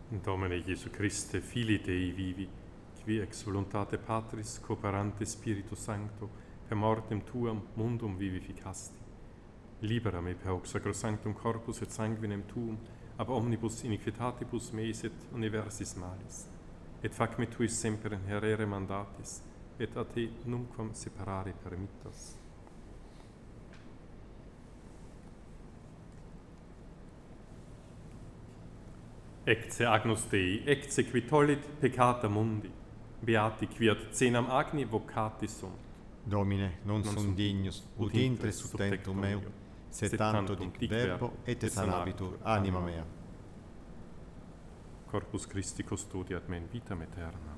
Domine Gesù Christe, Filii Dei vivi, qui ex voluntate Patris cooperante Spiritu Sancto, per mortem tuam mundum vivificasti. Libera me per hoc sacrosanctum corpus et sanguinem tuum, ab omnibus iniquitatibus meis et universis malis. Et fac me tuis semper inherere mandatis, et a te numquam separare permittas. Ecce agnus Dei, ecce qui tollit peccata mundi, beati qui ad cenam agni vocati sunt. Domine, non sum dignus, ut intres sub tectum meu, sed tanto dic verbo, et sanabitur anima mea. Corpus Christi custodiat me in vitam aeternam.